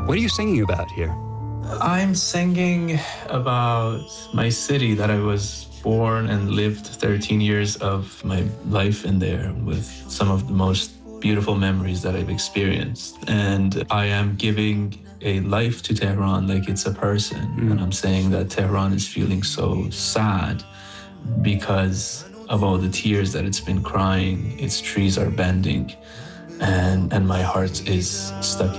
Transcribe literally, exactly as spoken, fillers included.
What are you singing about here? I'm singing about my city that I was born and lived thirteen years of my life in there, with some of the most beautiful memories that I've experienced. And I am giving a life to Tehran like it's a person. Mm. And I'm saying that Tehran is feeling so sad because of all the tears that it's been crying. Its trees are bending, and, and my heart is stuck